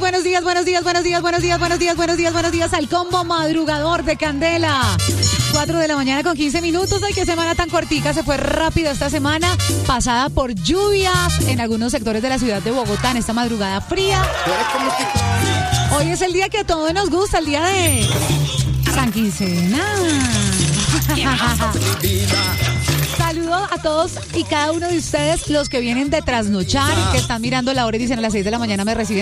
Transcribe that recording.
Buenos días, buenos días, buenos días, buenos días, buenos días, buenos días, buenos días al combo madrugador de Candela. 4 de la mañana con 15 minutos. Ay, qué semana tan cortica, se fue rápido esta semana, pasada por lluvias en algunos sectores de la ciudad de Bogotá, en esta madrugada fría. Hoy es el día que a todos nos gusta, el día de San Quincena. Saludo a todos y cada uno de ustedes, los que vienen de trasnochar, que están mirando la hora y dicen a las 6 de la mañana me reciben